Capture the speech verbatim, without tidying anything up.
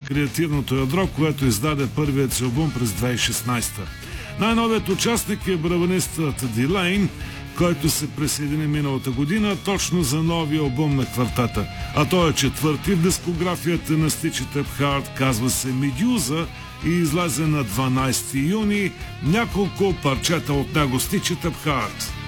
креативното ядро, което издаде първият си албум през две хиляди и шестнадесета. Най-новият участник е барабанистът Дилейн, който се присъедини миналата година точно за новия албум на квартета. А той е четвърти в дискографията на Stitch It Up Hard, казва се Медюза и излезе на дванадесети юни. Няколко парчета от него: Stitch It Up Hard.